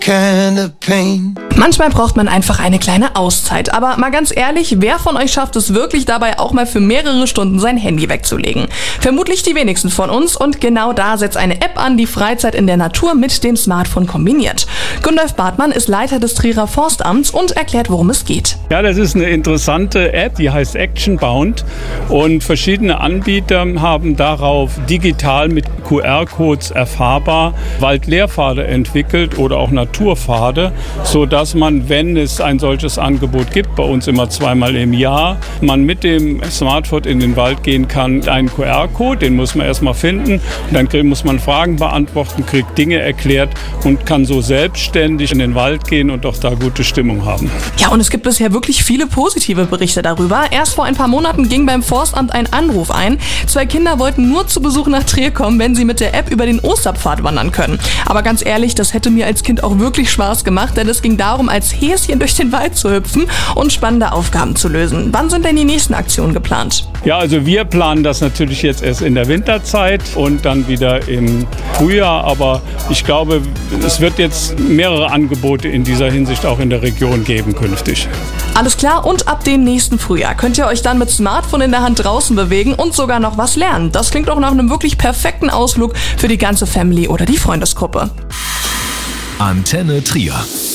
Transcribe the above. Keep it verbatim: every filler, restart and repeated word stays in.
kind of pain. Manchmal braucht man einfach eine kleine Auszeit. Aber mal ganz ehrlich, wer von euch schafft es wirklich dabei, auch mal für mehrere Stunden sein Handy wegzulegen? Vermutlich die wenigsten von uns. Und genau da setzt eine App an, die Freizeit in der Natur mit dem Smartphone kombiniert. Gundolf Bartmann ist Leiter des Trierer Forstamts und erklärt, worum es geht. Ja, das ist eine interessante App, die heißt Actionbound. Und verschiedene Anbieter haben darauf digital mit Q R-Codes erfahrbar Waldlehrpfade entwickelt oder auch Naturpfade, sodass man, wenn es ein solches Angebot gibt, bei uns immer zweimal im Jahr, man mit dem Smartphone in den Wald gehen kann, einen Q R-Code, den muss man erstmal finden, und dann muss man Fragen beantworten, kriegt Dinge erklärt und kann so selbstständig in den Wald gehen und auch da gute Stimmung haben. Ja, und es gibt bisher wirklich viele positive Berichte darüber. Erst vor ein paar Monaten ging beim Forstamt ein Anruf ein. Zwei Kinder wollten nur zu Besuch nach Trier kommen, wenn sie mit der App über den Osterpfad wandern können. Aber ganz ehrlich, das hätte mir als Kind auch wirklich Spaß gemacht, denn es ging darum, als Häschen durch den Wald zu hüpfen und spannende Aufgaben zu lösen. Wann sind denn die nächsten Aktionen geplant? Ja, also wir planen das natürlich jetzt erst in der Winterzeit und dann wieder im Frühjahr. Aber ich glaube, es wird jetzt mehrere Angebote in dieser Hinsicht auch in der Region geben künftig. Alles klar, und ab dem nächsten Frühjahr könnt ihr euch dann mit Smartphone in der Hand draußen bewegen und sogar noch was lernen. Das klingt auch nach einem wirklich perfekten Ausflug für die ganze Family oder die Freundesgruppe. Antenne Trier.